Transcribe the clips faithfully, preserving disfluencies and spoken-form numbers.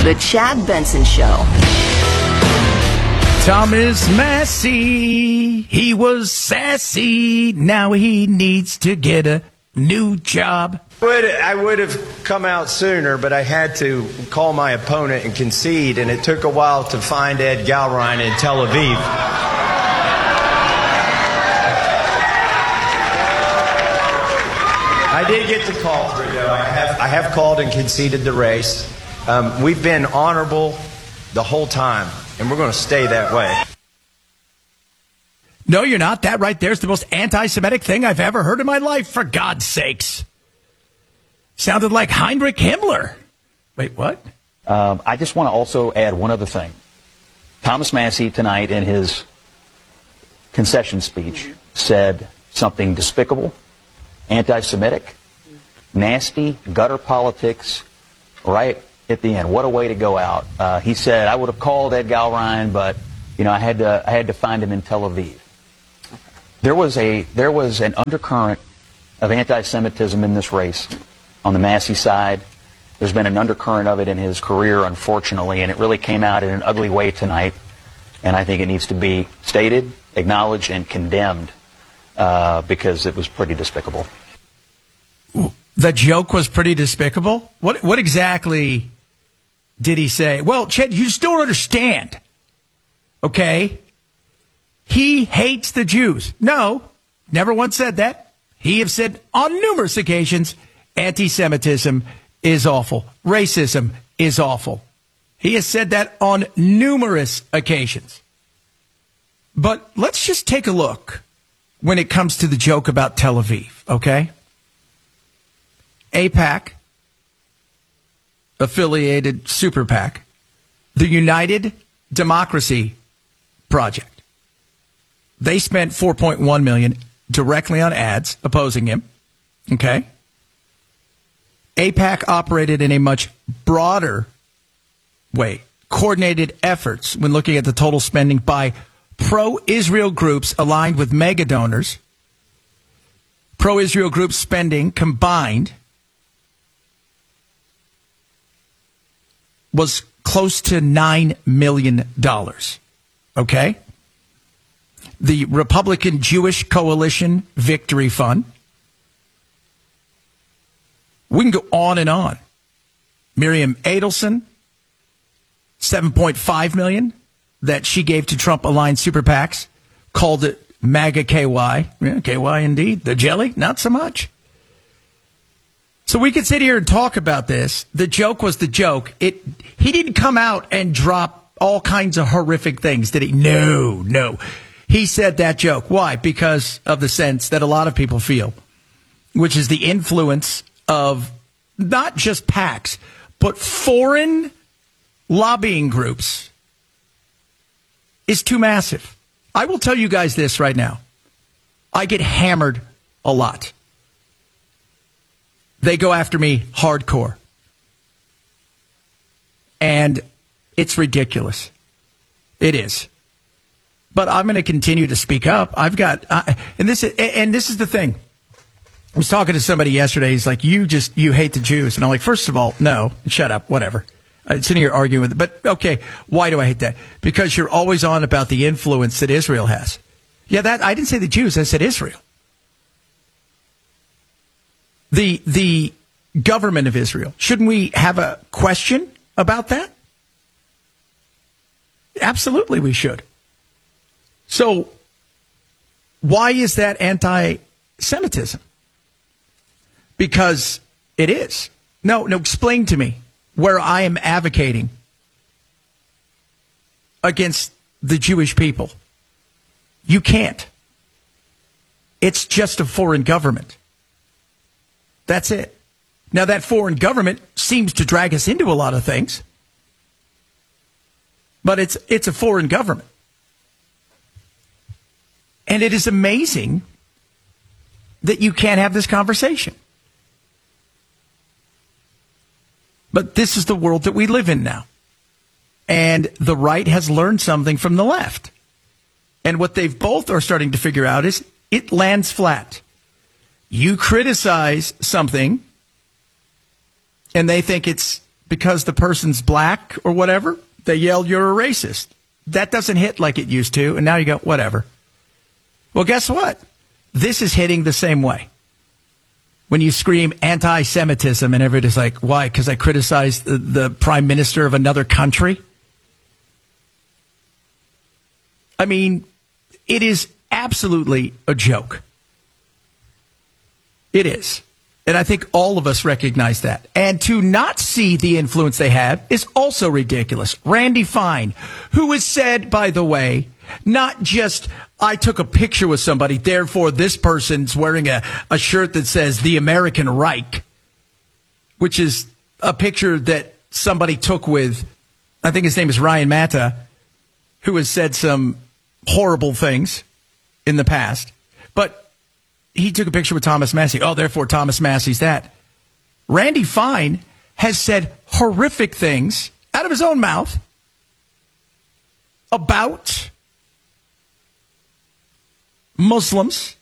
The Chad Benson Show. Thomas Massey, he was sassy. Now he needs to get a new job. Would, I would have come out sooner, but I had to call my opponent and concede, and it took a while to find Ed Galrein in Tel Aviv. I did get the call through, though. I have, I have called and conceded the race. Um, we've been honorable the whole time, and we're going to stay that way. No, you're not. That right there is the most anti-Semitic thing I've ever heard in my life, for God's sakes. Sounded like Heinrich Himmler. Wait, what? Um, I just want to also add one other thing. Thomas Massey tonight in his concession speech said something despicable, anti-Semitic, nasty, gutter politics, right at the end. What a way to go out. Uh, he said, I would have called Ed Galrein, but, you know, I had to, I had to find him in Tel Aviv. There was a, there was an undercurrent of anti-Semitism in this race on the Massey side. There's been an undercurrent of it in his career, unfortunately, and it really came out in an ugly way tonight. And I think it needs to be stated, acknowledged, and condemned uh, because it was pretty despicable. The joke was pretty despicable? What what exactly did he say? Well, Chet, you just don't understand. Okay? He hates the Jews. No, never once said that. He has said on numerous occasions, anti-Semitism is awful. Racism is awful. He has said that on numerous occasions. But let's just take a look when it comes to the joke about Tel Aviv, okay? AIPAC, affiliated super PAC, the United Democracy Project. They spent four point one million dollars directly on ads opposing him, okay? AIPAC operated in a much broader way, coordinated efforts when looking at the total spending by pro-Israel groups aligned with mega donors. Pro-Israel group spending combined was close to nine million dollars. Okay? The Republican Jewish Coalition Victory Fund. We can go on and on. Miriam Adelson, seven point five million dollars that she gave to Trump-aligned super PACs, called it MAGA K Y. Yeah, K Y indeed. The jelly, not so much. So we could sit here and talk about this. The joke was the joke. It he didn't come out and drop all kinds of horrific things, did he? No, no. He said that joke. Why? Because of the sense that a lot of people feel, which is the influence of not just PACs, but foreign lobbying groups is too massive. I will tell you guys this right now. I get hammered a lot. They go after me hardcore. And it's ridiculous. It is. But I'm going to continue to speak up. I've got, uh, and this is, and this is the thing. I was talking to somebody yesterday. He's like, you just, you hate the Jews. And I'm like, first of all, no, shut up, whatever. I'm sitting here arguing with it. But okay, why do I hate that? Because you're always on about the influence that Israel has. Yeah, that, I didn't say the Jews, I said Israel. The, the government of Israel. Shouldn't we have a question about that? Absolutely we should. So, why is that anti-Semitism? Because it is. No, no, explain to me where I am advocating against the Jewish people. You can't. It's just a foreign government. That's it. Now, that foreign government seems to drag us into a lot of things, but it's it's a foreign government. And it is amazing that you can't have this conversation. But this is the world that we live in now. And the right has learned something from the left. And what they've both are starting to figure out is it lands flat. You criticize something, and they think it's because the person's black or whatever, they yelled, "You're a racist." That doesn't hit like it used to. And now you go, whatever. Well, guess what? This is hitting the same way. When you scream anti-Semitism and everybody's like, why? Because I criticized the, the prime minister of another country? I mean, it is absolutely a joke. It is. And I think all of us recognize that. And to not see the influence they have is also ridiculous. Randy Fine, who has said, by the way, not just, I took a picture with somebody, therefore this person's wearing a, a shirt that says the American Reich, which is a picture that somebody took with, I think his name is Ryan Matta, who has said some horrible things in the past. But he took a picture with Thomas Massie. Oh, therefore Thomas Massie's that. Randy Fine has said horrific things out of his own mouth about Muslims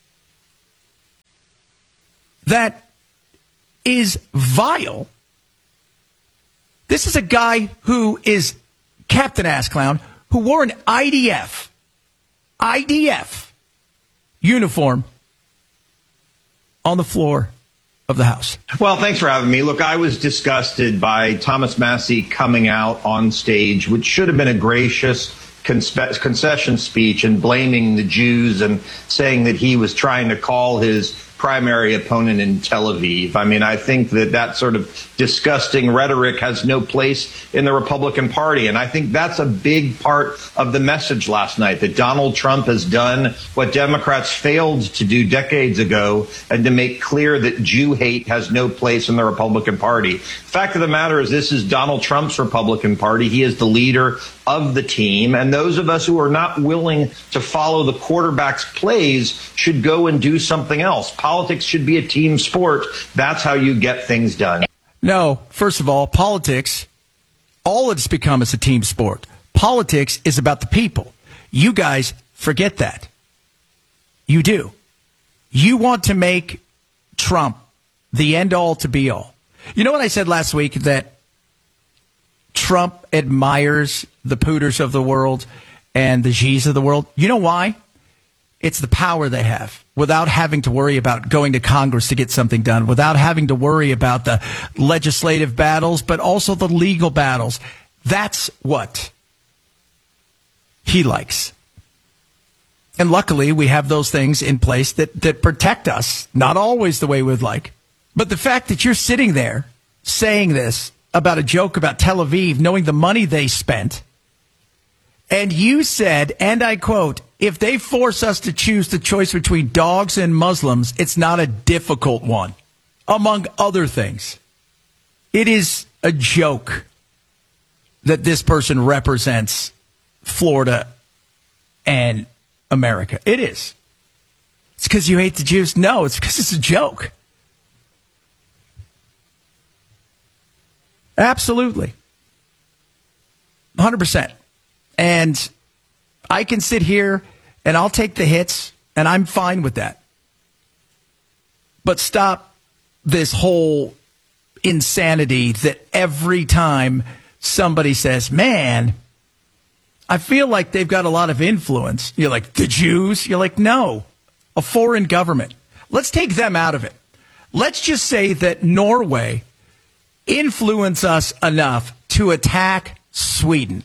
that is vile. This is a guy who is Captain Ass Clown, who wore an I D F, I D F uniform on the floor of the House. Well, thanks for having me. Look, I was disgusted by Thomas Massie coming out on stage, which should have been a gracious concession speech, and blaming the Jews and saying that he was trying to call his primary opponent in Tel Aviv. I mean, I think that that sort of disgusting rhetoric has no place in the Republican Party. And I think that's a big part of the message last night, that Donald Trump has done what Democrats failed to do decades ago, and to make clear that Jew hate has no place in the Republican Party. Fact of the matter is, this is Donald Trump's Republican Party. He is the leader of the team. And those of us who are not willing to follow the quarterback's plays should go and do something else. Politics should be a team sport. That's how you get things done. No, first of all, politics, all it's become is a team sport. Politics is about the people. You guys forget that. You do. You want to make Trump the end all to be all. You know what I said last week? That Trump admires the Pooters of the world and the Xi's of the world. You know why? It's the power they have, without having to worry about going to Congress to get something done, without having to worry about the legislative battles, but also the legal battles. That's what he likes. And luckily, we have those things in place that, that protect us, not always the way we'd like. But the fact that you're sitting there saying this about a joke about Tel Aviv, knowing the money they spent, and you said, and I quote, if they force us to choose the choice between dogs and Muslims, it's not a difficult one, among other things. It is a joke that this person represents Florida and America. It is. It's because you hate the Jews? No, it's because it's a joke. Absolutely. one hundred percent. And I can sit here and I'll take the hits, and I'm fine with that. But stop this whole insanity that every time somebody says, man, I feel like they've got a lot of influence. You're like, the Jews? You're like, no, a foreign government. Let's take them out of it. Let's just say that Norway influence us enough to attack Sweden.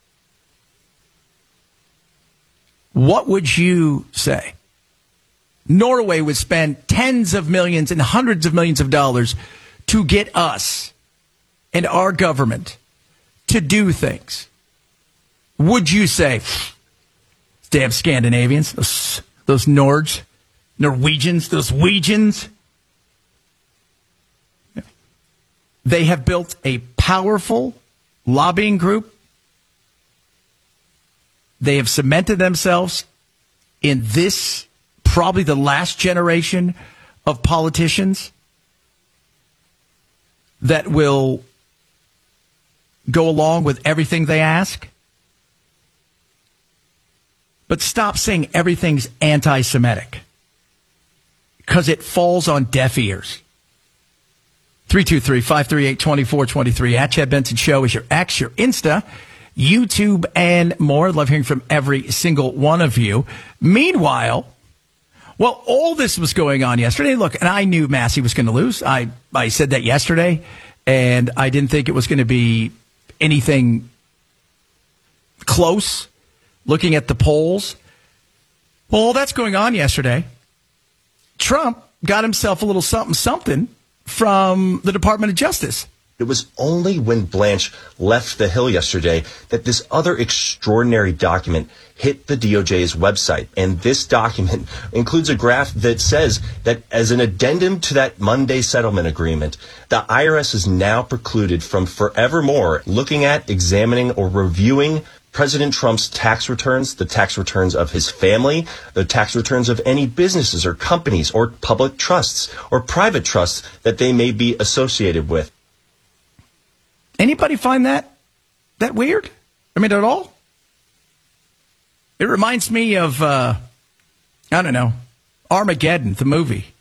What would you say? Norway would spend tens of millions and hundreds of millions of dollars to get us and our government to do things. Would you say, damn Scandinavians, those, those Nords, Norwegians, those Wegians? They have built a powerful lobbying group. They have cemented themselves in this, probably the last generation of politicians that will go along with everything they ask. But stop saying everything's anti-Semitic, because it falls on deaf ears. three two three, five three eight, two four two three. At Chad Benson Show is your X, your Insta, YouTube, and more. Love hearing from every single one of you. Meanwhile, well, all this was going on yesterday. Look, and I knew Massey was going to lose. I, I said that yesterday, and I didn't think it was going to be anything close looking at the polls. Well, all that's going on yesterday. Trump got himself a little something, something from the Department of Justice. It was only when Blanche left the Hill yesterday that this other extraordinary document hit the D O J's website. And this document includes a graph that says that as an addendum to that Monday settlement agreement, the I R S is now precluded from forevermore looking at, examining, or reviewing President Trump's tax returns, the tax returns of his family, the tax returns of any businesses or companies or public trusts or private trusts that they may be associated with. Anybody find that that weird? I mean, at all? It reminds me of, uh, I don't know, Armageddon, the movie.